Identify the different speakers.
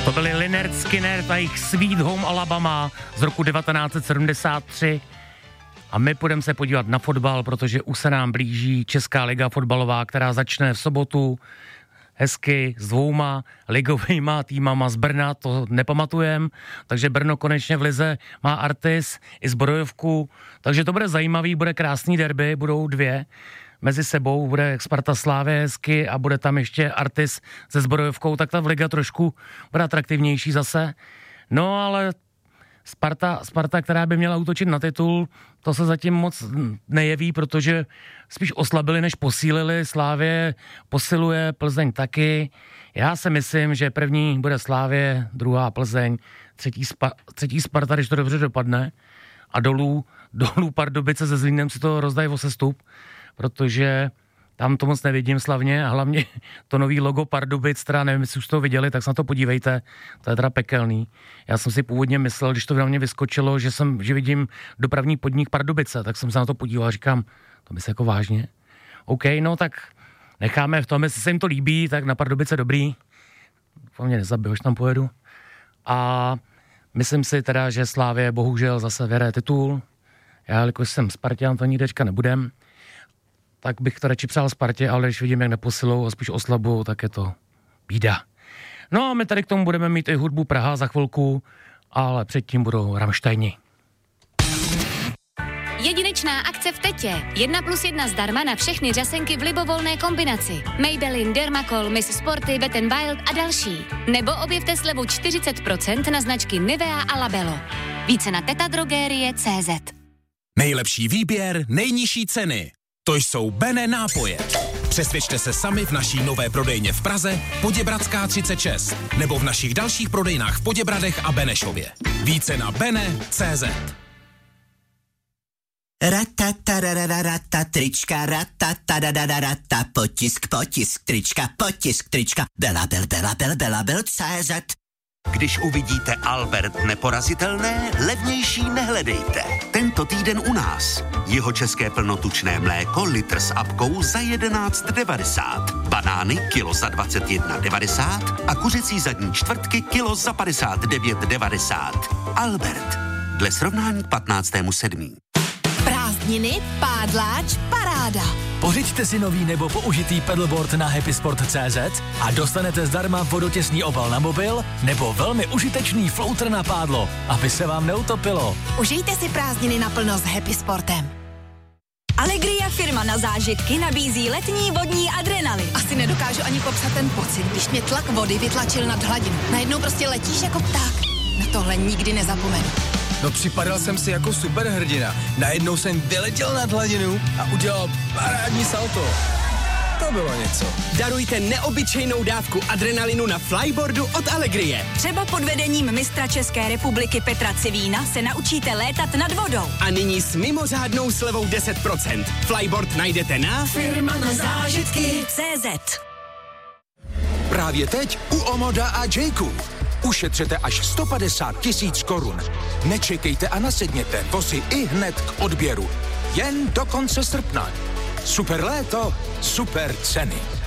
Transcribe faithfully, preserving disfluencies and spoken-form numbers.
Speaker 1: To byli Lynyrd Skynyrd a jejich Sweet Home Alabama z roku devatenáct set sedmdesát tři. A my půjdeme se podívat na fotbal, protože už se nám blíží Česká liga fotbalová, která začne v sobotu hezky s dvouma ligovýma týmama z Brna, to nepamatujem, takže Brno konečně v lize má Artis i Zbrojovku, takže to bude zajímavý, bude krásný derby, budou dvě mezi sebou, bude Sparta Slávě hezky a bude tam ještě Artis se Zbrojovkou, tak ta liga trošku bude atraktivnější zase. No ale Sparta, Sparta, která by měla útočit na titul, to se zatím moc nejeví, protože spíš oslabili, než posílili. Slávě posiluje, Plzeň taky. Já si myslím, že první bude Slávě, druhá Plzeň, třetí, Spa, třetí Sparta, když to dobře dopadne. A dolů, dolů Pardubice se Zlínem si to rozdají o sestup, protože tam to moc nevidím slavně a hlavně to nový logo Pardubic, teda nevím, jestli už to viděli, tak se na to podívejte, to je teda pekelný. Já jsem si původně myslel, když to na mě vyskočilo, že jsem, že vidím dopravní podnik Pardubice, tak jsem se na to podíval a říkám, to by se jako vážně. OK, no tak necháme v tom, jestli se jim to líbí, tak na Pardubice dobrý. Po mě nezabiju, až tam pojedu. A myslím si teda, že Slávě bohužel zase vyhraje titul. Já, jelikož jsem Spartan, to nikdy teďka nebudem, tak bych to radši přál Spartě, ale když vidím, jak neposilou a spíš oslabou, tak je to bída. No a my tady k tomu budeme mít i hudbu Praha za chvilku, ale předtím budou Rammsteini.
Speaker 2: Jedinečná akce v Tetě. Jedna plus jedna zdarma na všechny řasenky v libovolné kombinaci. Maybelline, Dermacol, Miss Sporty, Wet n Wild a další. Nebo objevte slevu čtyřicet procent na značky Nivea a Labello. Více na tetadrogerie tečka cé zet.
Speaker 3: Nejlepší výběr, nejnižší ceny. To jsou Bene nápoje. Přesvědčte se sami v naší nové prodejně v Praze, Poděbradská třicet šest, nebo v našich dalších prodejnách v Poděbradech a Benešově. Více na bene tečka cé zet.
Speaker 4: Ratatarararata, trička, ratatarararata, potisk, potisk, trička, potisk, trička, belabel, belabel, belabel, cé zet.
Speaker 5: Když uvidíte Albert neporazitelné, levnější nehledejte. Tento týden u nás. Jeho české plnotučné mléko litr s apkou za jedenáct devadesát. Banány kilo za dvacet jedna devadesát a kuřecí zadní čtvrtky kilo za padesát devět devadesát. Albert. Dle srovnání k patnáctému sedmého
Speaker 6: Prázdniny, pádláč, paráda.
Speaker 7: Pořiďte si nový nebo použitý pedalboard na happysport tečka cé zet a dostanete zdarma vodotěsný obal na mobil nebo velmi užitečný floater na pádlo, aby se vám neutopilo.
Speaker 6: Užijte si prázdniny naplno s Happy Sportem.
Speaker 8: Allegria, firma na zážitky, nabízí letní vodní adrenalin.
Speaker 6: Asi nedokážu ani popsat ten pocit, když mě tlak vody vytlačil nad hladinu. Najednou prostě letíš jako pták. Na tohle nikdy nezapomenu.
Speaker 9: No připadal jsem si jako superhrdina. Najednou jsem vyletěl nad hladinu a udělal parádní salto. To bylo něco.
Speaker 10: Darujte neobyčejnou dávku adrenalinu na flyboardu od Allegrie.
Speaker 8: Třeba pod vedením mistra České republiky Petra Civína se naučíte létat nad vodou.
Speaker 10: A nyní s mimořádnou slevou deset procent. Flyboard najdete na
Speaker 8: firma na zážitky tečka cé zet.
Speaker 3: Právě teď u Omoda a Jayku. Ušetřete až sto padesát tisíc korun. Nečekejte a nasedněte, vozy i hned k odběru. Jen do konce srpna. Super léto, super ceny.